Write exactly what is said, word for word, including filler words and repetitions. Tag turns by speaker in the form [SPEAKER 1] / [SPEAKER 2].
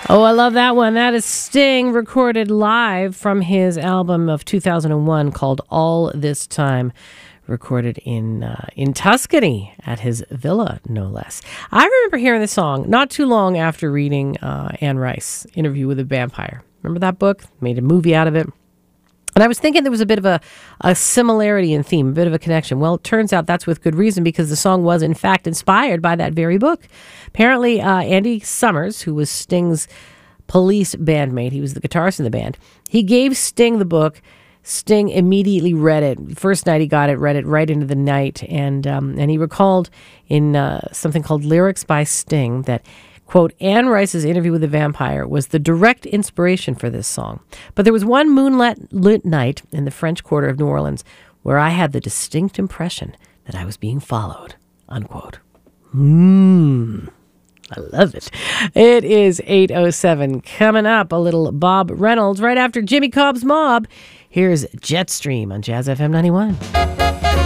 [SPEAKER 1] Oh, I love that one. That is Sting, recorded live from his album of two thousand one called All This Time, recorded in uh, in Tuscany at his villa, no less. I remember hearing this song not too long after reading uh, Anne Rice, Interview with a Vampire. Remember that book? Made a movie out of it. And I was thinking there was a bit of a, a similarity in theme, a bit of a connection. Well, it turns out that's with good reason, because the song was, in fact, inspired by that very book. Apparently, uh, Andy Summers, who was Sting's Police bandmate, he was the guitarist in the band, he gave Sting the book. Sting immediately read it. First night he got it, read it right into the night. And, um, and he recalled in uh, something called Lyrics by Sting that, quote, Anne Rice's Interview with the Vampire was the direct inspiration for this song. But there was one moonlit lit night in the French Quarter of New Orleans where I had the distinct impression that I was being followed, unquote. Mmm. I love it. It is eight oh seven. Coming up, a little Bob Reynolds right after Jimmy Cobb's Mob. Here's Jetstream on Jazz F M ninety-one.